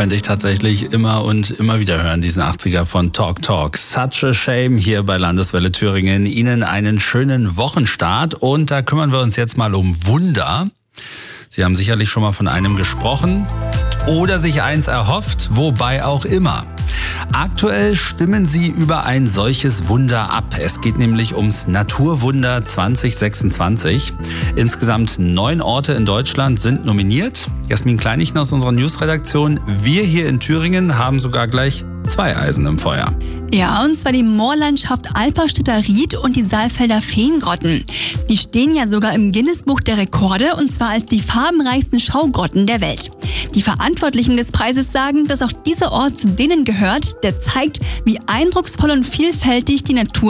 könnte ich tatsächlich immer und immer wieder hören, diesen 80er von Talk Talk. Such a Shame hier bei Landeswelle Thüringen. Ihnen einen schönen Wochenstart und da kümmern wir uns jetzt mal um Wunder. Sie haben sicherlich schon mal von einem gesprochen oder sich eins erhofft, wobei auch immer. Aktuell stimmen sie über ein solches Wunder ab. Es geht nämlich ums Naturwunder 2026. Insgesamt 9 Orte in Deutschland sind nominiert. Jasmin Kleinichen aus unserer Newsredaktion. Wir hier in Thüringen haben sogar gleich 2 Eisen im Feuer. Ja, und zwar die Moorlandschaft Alperstädter Ried und die Saalfelder Feengrotten. Die stehen ja sogar im Guinness-Buch der Rekorde und zwar als die farbenreichsten Schaugrotten der Welt. Die Verantwortlichen des Preises sagen, dass auch dieser Ort zu denen gehört, der zeigt, wie eindrucksvoll und vielfältig die Natur